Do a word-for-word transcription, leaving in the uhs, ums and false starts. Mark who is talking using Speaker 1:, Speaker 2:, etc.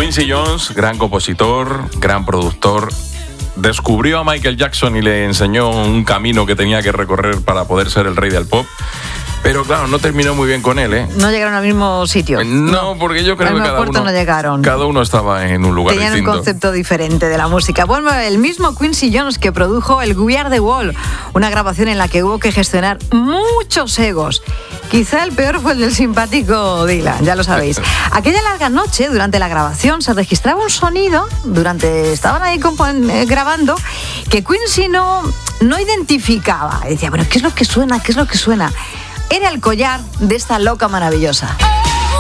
Speaker 1: Quincy Jones, gran compositor, gran productor, descubrió a Michael Jackson y le enseñó un camino que tenía que recorrer para poder ser el rey del pop. Pero claro, no terminó muy bien con él, ¿eh?
Speaker 2: No llegaron al mismo sitio.
Speaker 1: No, no. porque yo creo que cada uno,
Speaker 2: no llegaron.
Speaker 1: cada uno estaba en un lugar
Speaker 2: Tenían
Speaker 1: distinto.
Speaker 2: Tenían un concepto diferente de la música. Bueno, el mismo Quincy Jones que produjo el We Are The Wall, una grabación en la que hubo que gestionar muchos egos. Quizá el peor fue el del simpático Dylan, ya lo sabéis. Aquella larga noche, durante la grabación, se registraba un sonido, durante estaban ahí compon- eh, grabando, que Quincy no, no identificaba. Y decía, bueno, ¿qué es lo que suena? ¿Qué es lo que suena? Era el collar de esta loca maravillosa.